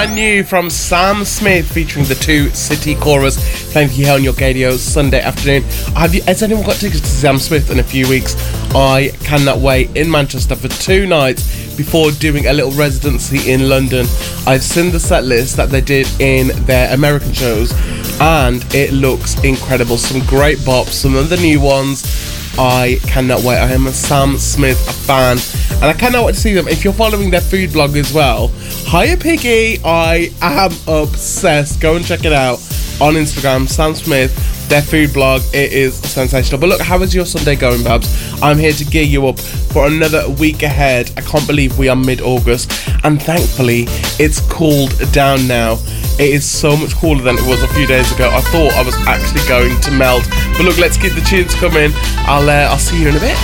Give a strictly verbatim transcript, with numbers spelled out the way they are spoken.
brand new from Sam Smith featuring the Two City Chorus, playing for you here on your Gadio Sunday afternoon. Have you, has anyone got tickets to Sam Smith in a few weeks? I cannot wait, in Manchester for two nights before doing a little residency in London. I've seen the set list that they did in their American shows and it looks incredible. Some great bops, some of the new ones. I cannot wait. I am a Sam Smith fan and I cannot wait to see them. If you're following their food blog as well, Hiya Piggy, I am obsessed. Go and check it out on Instagram, Sam Smith, their food blog. It is sensational. But look, how is your Sunday going, Babs? I'm here to gear you up for another week ahead. I can't believe we are mid-August and thankfully it's cooled down now. It is so much cooler than it was a few days ago. I thought I was actually going to melt. But look, let's keep the tunes coming. I'll uh, I'll see you in a bit.